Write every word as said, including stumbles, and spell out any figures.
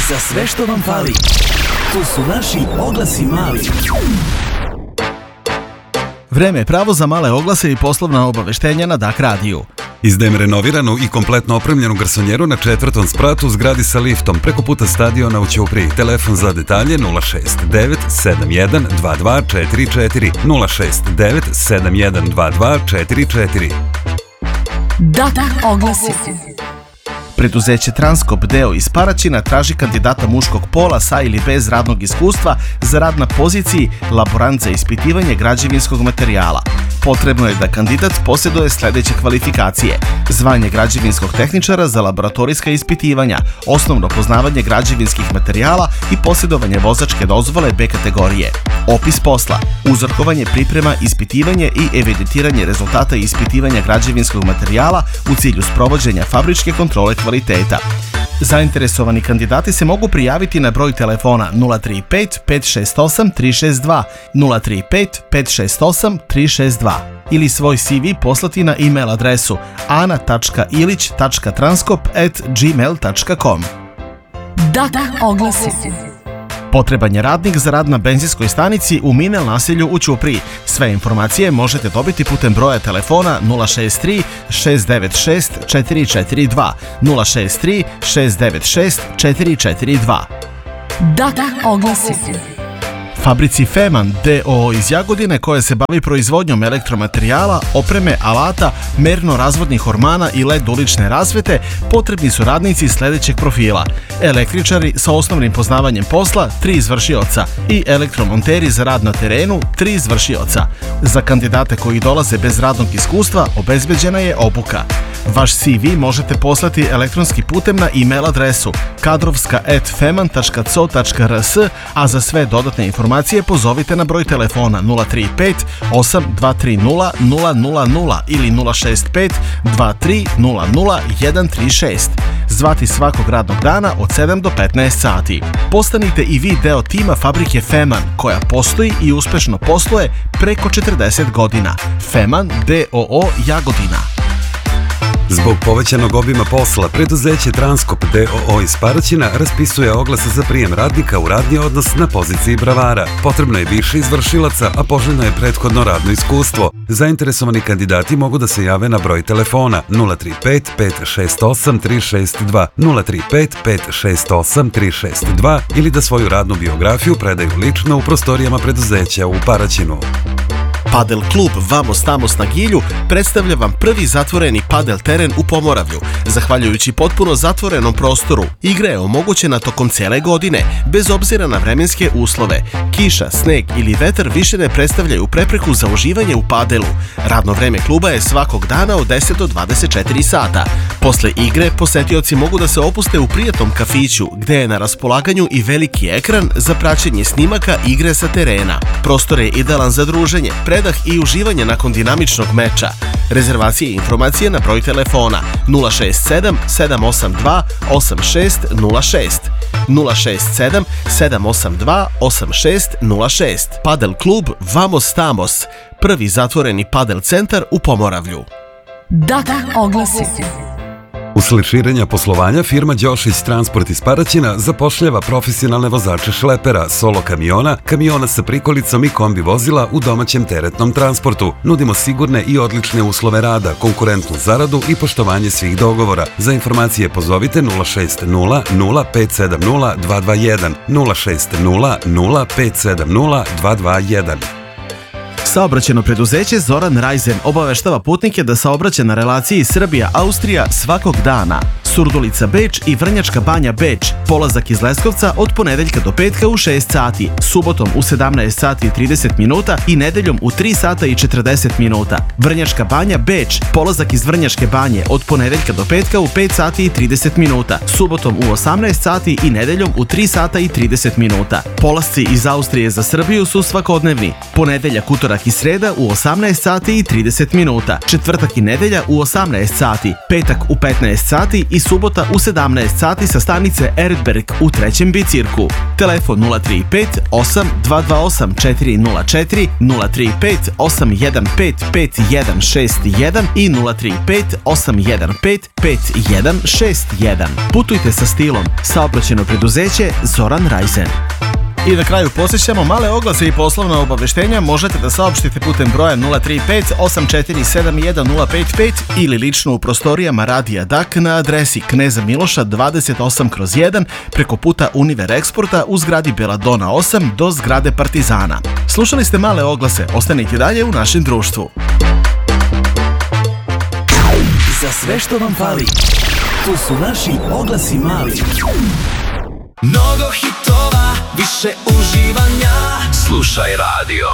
Za sve što vam fali, tu su naši oglasi mali. Vreme je pravo za male oglase i poslovna obaveštenja na D A K radiju. Izdajem renoviranu i kompletno opremljenu garsonjeru na četvrtom spratu u zgradi sa liftom preko puta stadiona u Ćupriji. Telefon za detalje nula šest devet sedam jedan dva dva četiri četiri nula šest devet sedam jedan dva dva četiri četiri. D A K oglasi. Preduzeće Transkop deo iz Paraćina traži kandidata muškog pola sa ili bez radnog iskustva za rad na poziciji laborant za ispitivanje građevinskog materijala. Potrebno je da kandidat posjeduje sljedeće kvalifikacije: zvanje građevinskog tehničara za laboratorijska ispitivanja, osnovno poznavanje građevinskih materijala i posjedovanje vozačke dozvole B kategorije. Opis posla: uzorkovanje, priprema, ispitivanje i evidentiranje rezultata ispitivanja građevinskog materijala u cilju sprovođenja fabričke kontrole kvaliteta. Zainteresovani kandidati se mogu prijaviti na broj telefona nula tri pet pet šest osam tri šest dva nula tri pet pet šest osam tri šest dva ili svoj C V poslati na e-mail adresu ana tačka ilić tačka transkop at gmail tačka com. D A K oglasi. Potreban je radnik za rad na benzinskoj stanici u Minel naselju u Ćupriji. Sve informacije možete dobiti putem broja telefona nula šest tri šest devet šest četiri četiri dva nula šest tri šest devet šest četiri četiri dva. D A K oglasi. Fabrici Feman D O O iz Jagodine, koja se bavi proizvodnjom elektromaterijala, opreme, alata, merno-razvodnih ormana i L E D ulične rasvete, potrebni su radnici sljedećeg profila: električari sa osnovnim poznavanjem posla, tri izvršioca, i elektromonteri za rad na terenu, tri izvršioca. Za kandidate koji dolaze bez radnog iskustva obezbeđena je obuka. Vaš C V možete poslati elektronskim putem na e-mail adresu kadrovska at feman tačka co tačka r s, a za sve dodatne informacije pozovite na broj telefona nula tri pet osam dva tri nula nula nula nula ili nula šest pet dva tri nula nula jedan tri šest. Zvati svakog radnog dana od sedam do petnaest sati. Postanite i vi deo tima fabrike Feman, koja postoji i uspešno posluje preko četrdeset godina. Feman D O O Jagodina. Zbog povećanog obima posla, preduzeće Transkop D O O iz Paraćina raspisuje oglase za prijem radnika u radni odnos na poziciji bravara. Potrebno je više izvršilaca, a poželjno je prethodno radno iskustvo. Zainteresovani kandidati mogu da se jave na broj telefona nula tri pet pet šest osam tri šest dva nula tri pet pet šest osam tri šest dva ili da svoju radnu biografiju predaju lično u prostorijama preduzeća u Paraćinu. Padel klub Vamos Tamos na Gilju predstavlja vam prvi zatvoreni padel teren u Pomoravlju. Zahvaljujući potpuno zatvorenom prostoru, igra je omogućena tokom cele godine, bez obzira na vremenske uslove. Kiša, sneg ili vetar više ne predstavljaju prepreku za uživanje u padelu. Radno vreme kluba je svakog dana od deset do dvadeset četiri sata. Posle igre, posetioci mogu da se opuste u prijatnom kafiću, gde je na raspolaganju i veliki ekran za praćenje snimaka igre sa terena. Prostor je idealan za druženje, predah i uživanje nakon dinamičnog meča. Rezervacije i informacije na broj telefona nula šest sedam sedam osam dva osam šest nula šest nula šest sedam sedam osam dva osam šest nula šest. Padel klub Vamos Tamos, prvi zatvoreni padel centar u Pomoravlju. D A K oglasi. Usled širenja poslovanja, firma Đošić Transport iz Paraćina zapošljava profesionalne vozače šlepera, solo kamiona, kamiona sa prikolicom i kombi vozila u domaćem teretnom transportu. Nudimo sigurne i odlične uslove rada, konkurentnu zaradu i poštovanje svih dogovora. Za informacije pozovite nula šest nula nula pet sedam nula dva dva jedan nula šest nula nula pet sedam nula dva dva jedan. Saobraćajno preduzeće Zoran Rajzen obaveštava putnike da saobraća na relaciji Srbija-Austrija svakog dana. Surdulica Beč i Vrnjačka Banja Beč, polazak iz Leskovca od ponedeljka do petka u šest sati, subotom u sedamnaest sati i trideset minuta i nedeljom u tri sata i četrdeset minuta. Vrnjačka Banja Beč, polazak iz Vrnjačke Banje od ponedeljka do petka u pet sati i trideset minuta, subotom u osamnaest sati i nedeljom u tri sata i trideset minuta. Polasci iz Austrije za Srbiju su svakodnevni. Ponedeljak, utorak i sreda u osamnaest sati i trideset minuta, četvrtak i nedelja u osamnaest sati, petak u petnaest sati i subota u sedamnaest sati sa stanice Erdberg u trećem bicirku. Telefon nula tri pet osam dva dva osam četiri nula četiri, nula tri pet osam jedan pet pet jedan šest jedan i nula tri pet osam jedan pet pet jedan šest jedan. Putujte sa stilom. Saobraćajno preduzeće Zoran Rajzen. I na kraju posjećamo male oglase i poslovna obaveštenja možete da saopštite putem broja nula tri pet osam četiri sedam jedan nula pet pet ili lično u prostorijama Radija D A K na adresi Kneza Miloša dvadeset osam kroz jedan preko puta Univer Eksporta u zgradi Beladona osam do zgrade Partizana. Slušali ste male oglase, ostanite dalje u našem društvu. Za sve što vam fali, tu su naši oglasi mali. Mnogo hitova, više uživanja. Slušaj radio.